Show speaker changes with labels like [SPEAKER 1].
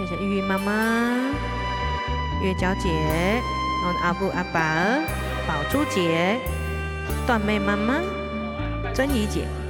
[SPEAKER 1] 谢谢玉玉妈妈、月娇姐，然后阿布阿宝、宝珠姐、段妹妈妈、珍怡姐。